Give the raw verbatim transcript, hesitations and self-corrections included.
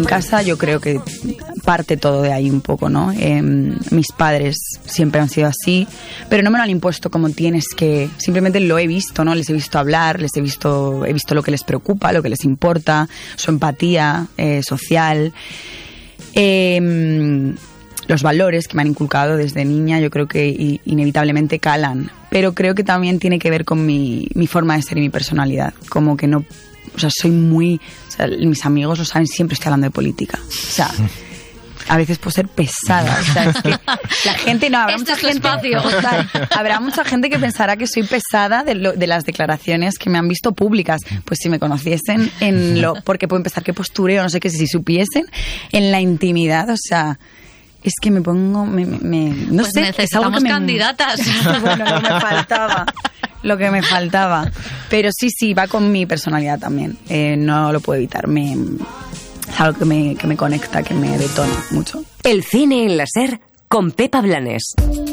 en casa yo creo que parte todo de ahí un poco, ¿no? Eh, mis padres siempre han sido así, pero no me lo han impuesto como tienes que... Simplemente lo he visto, ¿no? Les he visto hablar, les he visto, he visto lo que les preocupa, lo que les importa, su empatía eh, social, eh, los valores que me han inculcado desde niña, yo creo que inevitablemente calan, pero creo que también tiene que ver con mi, mi forma de ser y mi personalidad, como que no... O sea, soy muy... O sea, mis amigos lo saben, siempre estoy hablando de política. O sea, a veces puedo ser pesada. O sea, es que la gente... No, habrá este mucha es tu gente... espacio. O sea, habrá mucha gente que pensará que soy pesada de, lo, de las declaraciones que me han visto públicas. Pues si me conociesen en lo... Porque puedo empezar qué postureo, no sé qué, si supiesen en la intimidad, o sea... Es que me pongo... Me, me, me, no pues sé, necesitamos es algo que me, candidatas. Bueno, lo que me faltaba. Lo que me faltaba. Pero sí, sí, va con mi personalidad también. Eh, no lo puedo evitar. Me, es algo que me, que me conecta, que me detona mucho. El cine en la SER con Pepa Blanes.